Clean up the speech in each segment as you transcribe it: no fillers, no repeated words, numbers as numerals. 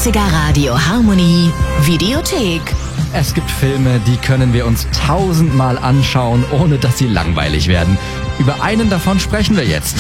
80er Radio Harmonie Videothek. Es gibt Filme, die können wir uns 1000-mal anschauen, ohne dass sie langweilig werden. Über einen davon sprechen wir jetzt.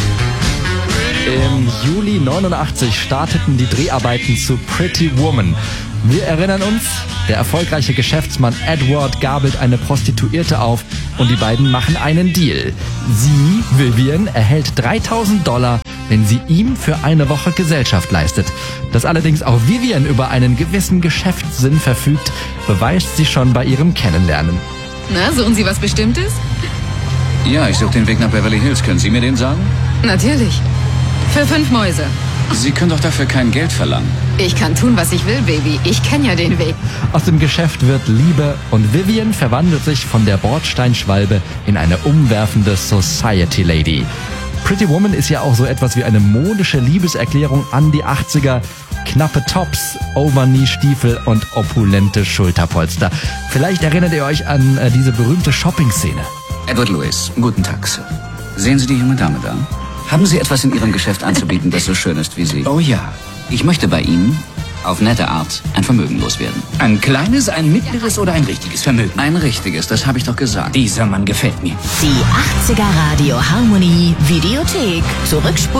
Im Juli 89 starteten die Dreharbeiten zu Pretty Woman. Wir erinnern uns, der erfolgreiche Geschäftsmann Edward gabelt eine Prostituierte auf und die beiden machen einen Deal. Sie, Vivian, erhält $3.000, wenn sie ihm für eine Woche Gesellschaft leistet. Dass allerdings auch Vivian über einen gewissen Geschäftssinn verfügt, beweist sie schon bei ihrem Kennenlernen. Na, suchen Sie was Bestimmtes? Ja, ich suche den Weg nach Beverly Hills. Können Sie mir den sagen? Natürlich. Für 5 Mäuse. Sie können doch dafür kein Geld verlangen. Ich kann tun, was ich will, Baby. Ich kenne ja den Weg. Aus dem Geschäft wird Liebe und Vivian verwandelt sich von der Bordsteinschwalbe in eine umwerfende Society Lady. Pretty Woman ist ja auch so etwas wie eine modische Liebeserklärung an die 80er. Knappe Tops, Overknee-Stiefel und opulente Schulterpolster. Vielleicht erinnert ihr euch an diese berühmte Shopping-Szene. Edward Lewis, guten Tag, Sir. Sehen Sie die junge Dame da? Haben Sie etwas in Ihrem Geschäft anzubieten, das so schön ist wie Sie? Oh ja. Ich möchte bei Ihnen auf nette Art ein Vermögen loswerden. Ein kleines, ein mittleres oder ein richtiges Vermögen? Ein richtiges, das habe ich doch gesagt. Dieser Mann gefällt mir. Die 80er Radio Harmonie Videothek. Zurückspulen.